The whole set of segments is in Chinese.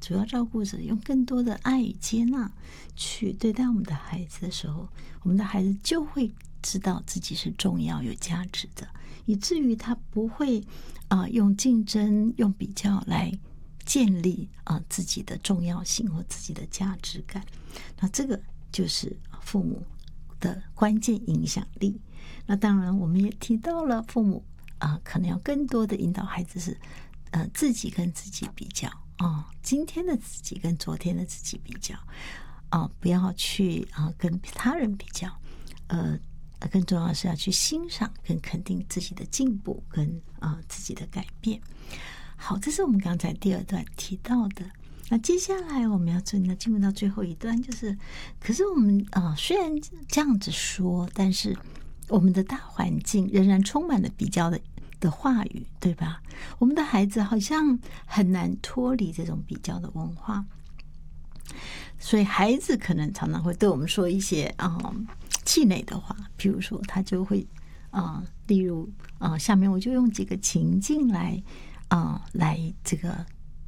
主要照顾者用更多的爱与接纳去对待我们的孩子的时候，我们的孩子就会知道自己是重要有价值的，以至于他不会用竞争用比较来建立自己的重要性或自己的价值感。那这个就是父母的关键影响力。那当然我们也提到了父母可能要更多的引导孩子是自己跟自己比较今天的自己跟昨天的自己比较不要去跟他人比较，更重要的是要去欣赏跟肯定自己的进步跟自己的改变。好，这是我们刚才第二段提到的。那接下来我们要进入到最后一段，就是可是我们虽然这样子说，但是我们的大环境仍然充满了比较的话语，对吧？我们的孩子好像很难脱离这种比较的文化，所以孩子可能常常会对我们说一些气馁的话，譬如说他就会例如下面我就用几个情境来这个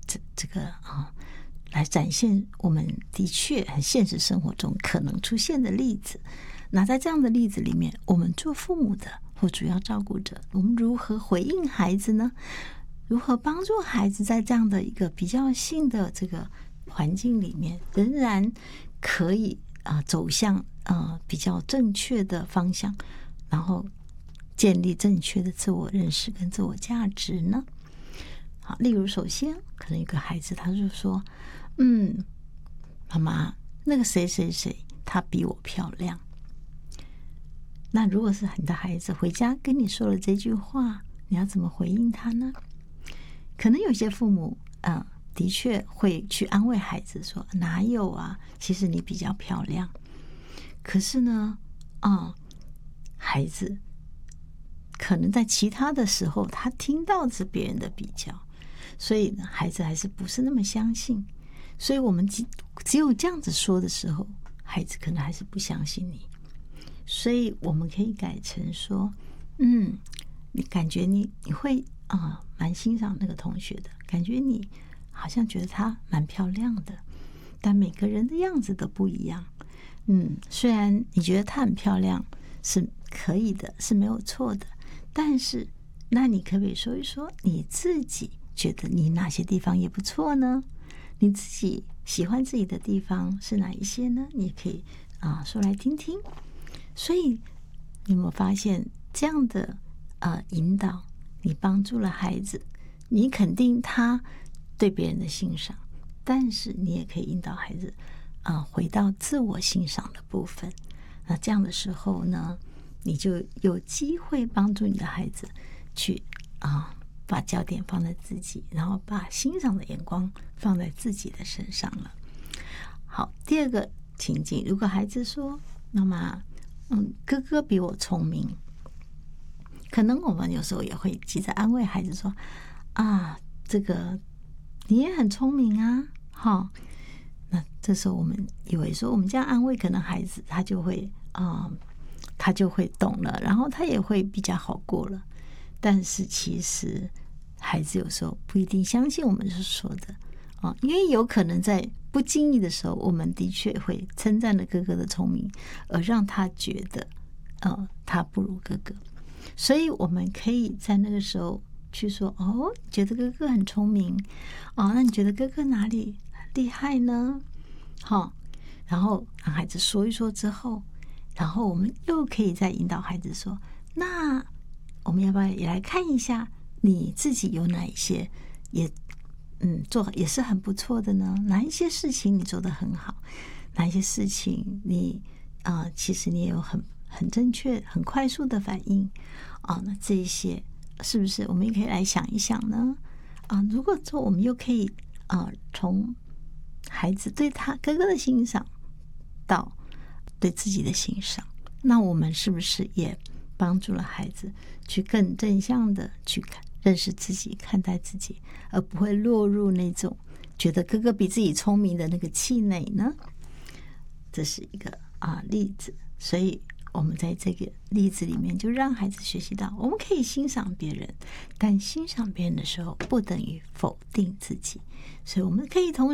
来展现我们的确很现实生活中可能出现的例子。那在这样的例子里面，我们做父母的或主要照顾者，我们如何回应孩子呢？如何帮助孩子在这样的一个比较性的这个环境里面，仍然可以走向比较正确的方向，然后建立正确的自我认识跟自我价值呢？好，例如首先可能有个孩子他就说妈妈，那个谁谁谁他比我漂亮。那如果是你的孩子回家跟你说了这句话，你要怎么回应他呢？可能有些父母的确会去安慰孩子说，哪有啊，其实你比较漂亮。可是呢孩子可能在其他的时候他听到是别人的比较，所以孩子还是不是那么相信。所以我们只有这样子说的时候，孩子可能还是不相信你。所以我们可以改成说你感觉你会蛮欣赏那个同学的，感觉你好像觉得她蛮漂亮的，但每个人的样子都不一样。虽然你觉得她很漂亮是可以的，是没有错的，但是那你可不可以说一说你自己觉得你哪些地方也不错呢？你自己喜欢自己的地方是哪一些呢？你可以说来听听。所以你有没有发现这样的引导，你帮助了孩子，你肯定他对别人的欣赏，但是你也可以引导孩子回到自我欣赏的部分。那这样的时候呢，你就有机会帮助你的孩子去把焦点放在自己，然后把欣赏的眼光放在自己的身上了。好，第二个情境，如果孩子说妈妈哥哥比我聪明，可能我们有时候也会急着安慰孩子说这个你也很聪明啊那这时候我们以为说我们这样安慰，可能孩子他就会懂了，然后他也会比较好过了。但是其实孩子有时候不一定相信我们是说的因为有可能在不经意的时候，我们的确会称赞了哥哥的聪明，而让他觉得他不如哥哥。所以我们可以在那个时候去说觉得哥哥很聪明那你觉得哥哥哪里厉害呢？然后让孩子说一说之后，然后我们又可以再引导孩子说，那我们要不要也来看一下你自己有哪一些也做也是很不错的呢？哪一些事情你做得很好？哪一些事情你其实你也有很正确很快速的反应那这一些是不是我们也可以来想一想呢？如果说我们又可以从孩子对他哥哥的欣赏到对自己的欣赏，那我们是不是也帮助了孩子去更正向的去认识自己，看待自己，而不会落入那种觉得哥哥比自己聪明的那个气馁呢？这是一个例子。所以我们在这个例子里面就让孩子学习到，我们可以欣赏别人，但欣赏别人的时候不等于否定自己。所以我们可以同